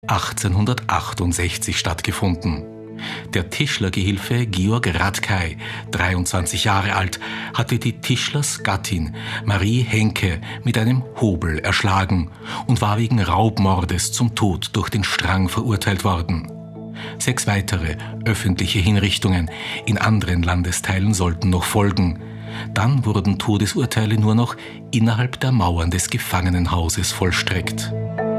1868 stattgefunden. Der Tischlergehilfe Georg Radkay, 23 Jahre alt, hatte die Tischlersgattin Marie Henke mit einem Hobel erschlagen und war wegen Raubmordes zum Tod durch den Strang verurteilt worden. 6 weitere öffentliche Hinrichtungen in anderen Landesteilen sollten noch folgen. Dann wurden Todesurteile nur noch innerhalb der Mauern des Gefangenenhauses vollstreckt.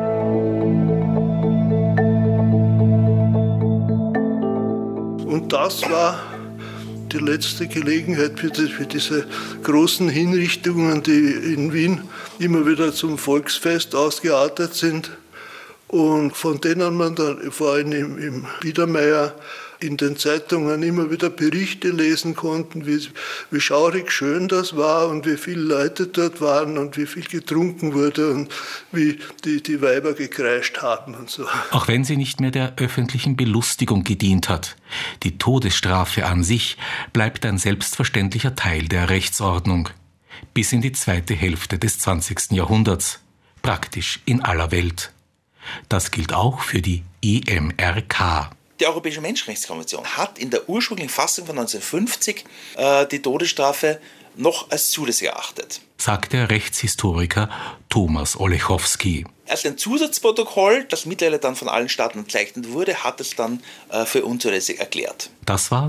Und das war die letzte Gelegenheit für diese großen Hinrichtungen, die in Wien immer wieder zum Volksfest ausgeartet sind und von denen man dann vor allem im Biedermeier in den Zeitungen immer wieder Berichte lesen konnten, wie schaurig schön das war und wie viele Leute dort waren und wie viel getrunken wurde und wie die Weiber gekreischt haben und so. Auch wenn sie nicht mehr der öffentlichen Belustigung gedient hat, die Todesstrafe an sich bleibt ein selbstverständlicher Teil der Rechtsordnung. Bis in die zweite Hälfte des 20. Jahrhunderts, praktisch in aller Welt. Das gilt auch für die EMRK. Die Europäische Menschenrechtskonvention hat in der ursprünglichen Fassung von 1950 die Todesstrafe noch als zulässig erachtet, sagt der Rechtshistoriker Thomas Olechowski. Erst ein Zusatzprotokoll, das mittlerweile dann von allen Staaten unterzeichnet wurde, hat es dann für unzulässig erklärt. Das war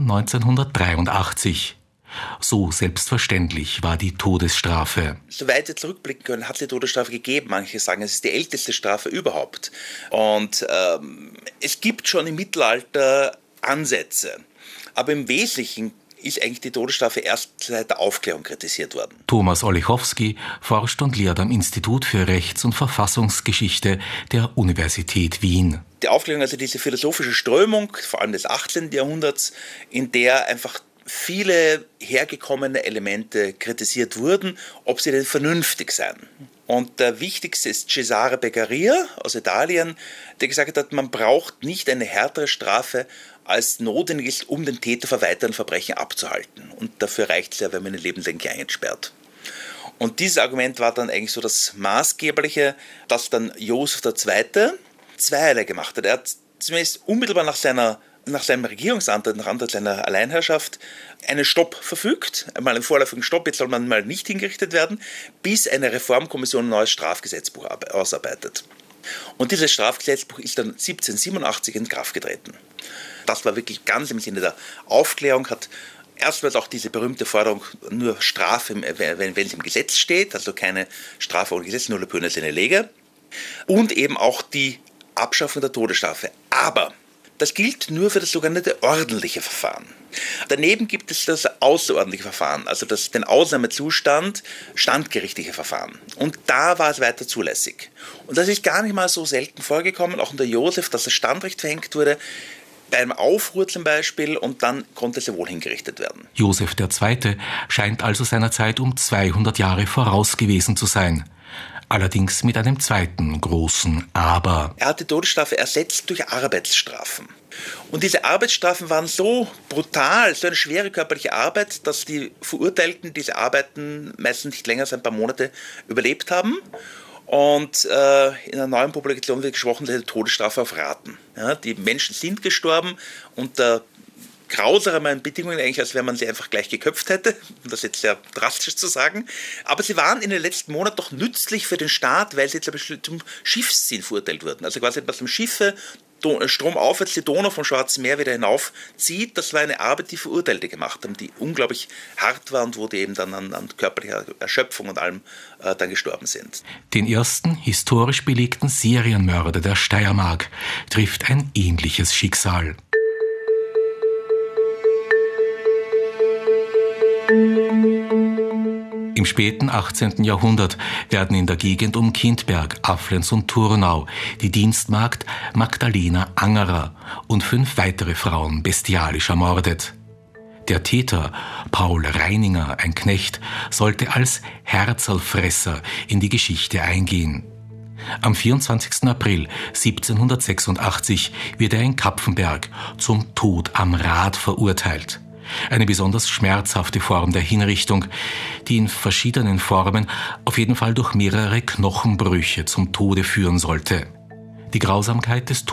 1983. So selbstverständlich war die Todesstrafe. Soweit wir zurückblicken können, hat es die Todesstrafe gegeben. Manche sagen, es ist die älteste Strafe überhaupt. Und es gibt schon im Mittelalter Ansätze. Aber im Wesentlichen ist eigentlich die Todesstrafe erst seit der Aufklärung kritisiert worden. Thomas Olechowski forscht und lehrt am Institut für Rechts- und Verfassungsgeschichte der Universität Wien. Die Aufklärung, also diese philosophische Strömung, vor allem des 18. Jahrhunderts, in der einfach viele hergekommene Elemente kritisiert wurden, ob sie denn vernünftig seien. Und der wichtigste ist Cesare Beccaria aus Italien, der gesagt hat, man braucht nicht eine härtere Strafe, als notwendig ist, um den Täter vor weiteren Verbrechen abzuhalten. Und dafür reicht es ja, wenn man ihn lebenslänglich einsperrt. Und dieses Argument war dann eigentlich so das Maßgebliche, dass dann Josef II. Zweierlei gemacht hat. Er hat zumindest unmittelbar nach seinem Regierungsantritt, nach Antritt seiner Alleinherrschaft, einen Stopp verfügt, einmal einen vorläufigen Stopp, jetzt soll man mal nicht hingerichtet werden, bis eine Reformkommission ein neues Strafgesetzbuch ausarbeitet. Und dieses Strafgesetzbuch ist dann 1787 in Kraft getreten. Das war wirklich ganz im Sinne der Aufklärung, hat erstmals auch diese berühmte Forderung, nur Strafe, wenn es im Gesetz steht, also keine Strafe ohne Gesetz, nulla pena sine lege, und eben auch die Abschaffung der Todesstrafe. Aber das gilt nur für das sogenannte ordentliche Verfahren. Daneben gibt es das außerordentliche Verfahren, also den Ausnahmezustand, standgerichtliche Verfahren. Und da war es weiter zulässig. Und das ist gar nicht mal so selten vorgekommen, auch unter Josef, dass das Standrecht verhängt wurde, bei einem Aufruhr zum Beispiel, und dann konnte es ja wohl hingerichtet werden. Josef II. Scheint also seiner Zeit um 200 Jahre voraus gewesen zu sein. Allerdings mit einem zweiten großen Aber. Er hat die Todesstrafe ersetzt durch Arbeitsstrafen. Und diese Arbeitsstrafen waren so brutal, so eine schwere körperliche Arbeit, dass die Verurteilten diese Arbeiten meistens nicht länger als ein paar Monate überlebt haben. Und in einer neuen Publikation wird gesprochen, die Todesstrafe auf Raten. Ja, die Menschen sind gestorben unter grausamen Bedingungen, eigentlich, als wenn man sie einfach gleich geköpft hätte, um das jetzt sehr drastisch zu sagen. Aber sie waren in den letzten Monaten doch nützlich für den Staat, weil sie zum Beispiel zum Schiffsziehen verurteilt wurden. Also quasi, was dem Schiffe stromaufwärts die Donau vom Schwarzen Meer wieder hinaufzieht, das war eine Arbeit, die Verurteilte gemacht haben, die unglaublich hart war und wo die eben dann an körperlicher Erschöpfung und allem dann gestorben sind. Den ersten historisch belegten Serienmörder der Steiermark trifft ein ähnliches Schicksal. Im späten 18. Jahrhundert werden in der Gegend um Kindberg, Afflens und Turnau die Dienstmagd Magdalena Angerer und 5 weitere Frauen bestialisch ermordet. Der Täter, Paul Reininger, ein Knecht, sollte als Herzlfresser in die Geschichte eingehen. Am 24. April 1786 wird er in Kapfenberg zum Tod am Rad verurteilt. Eine besonders schmerzhafte Form der Hinrichtung, die in verschiedenen Formen auf jeden Fall durch mehrere Knochenbrüche zum Tode führen sollte. Die Grausamkeit des